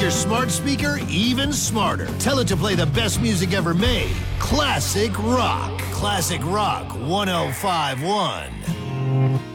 your smart speaker even smarter. Tell it to play the best music ever made. Classic Rock. Classic Rock 1051.